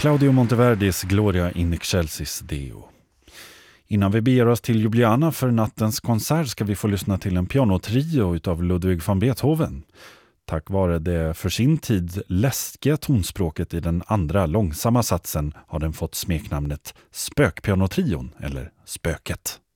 Claudio Monteverdis Gloria in excelsis Deo. Innan vi beger oss till Ljubljana för nattens konsert ska vi få lyssna till en pianotrio utav Ludwig van Beethoven. Tack vare det för sin tid läskiga tonspråket i den andra långsamma satsen har den fått smeknamnet Spökpianotrion eller Spöket.